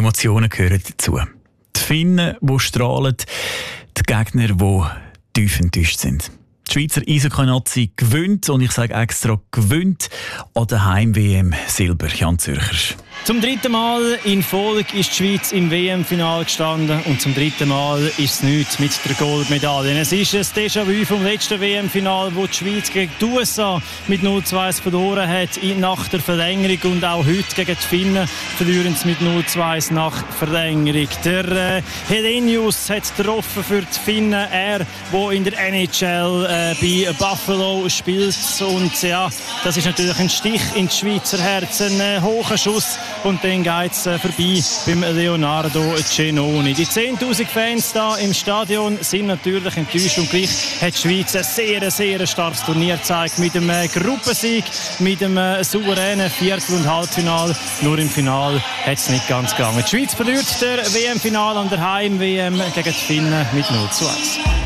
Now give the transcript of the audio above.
Emotionen gehören dazu. Die Finnen, die strahlen, die Gegner, die tief enttäuscht sind. Die Schweizer Eishockey-Nazi gewinnt, und ich sage extra gewinnt, an der Heim-WM Silber. Jan Zürcher. Zum dritten Mal in Folge ist die Schweiz im WM-Final gestanden und zum dritten Mal ist es nichts mit der Goldmedaille. Es ist ein Déjà-vu vom letzten WM-Final, wo die Schweiz gegen die USA mit 0-2 verloren hat nach der Verlängerung, und auch heute gegen die Finnen verlieren sie mit 0-2 nach Verlängerung. Der Helenius hat getroffen für die Finnen, er, der in der NHL bei Buffalo spielt, und ja, das ist natürlich ein Stich ins Schweizer Herz, ein hoher Schuss. Und dann geht es vorbei beim Leonardo Cenoni. Die 10'000 Fans da im Stadion sind natürlich enttäuscht, und gleich hat die Schweiz ein sehr, sehr starkes Turnier gezeigt. Mit einem Gruppensieg, mit einem souveränen Viertel- und Halbfinal. Nur im Final hat es nicht ganz gegangen. Die Schweiz verliert der WM-Final an der Heim-WM gegen die Finnen mit 0-1.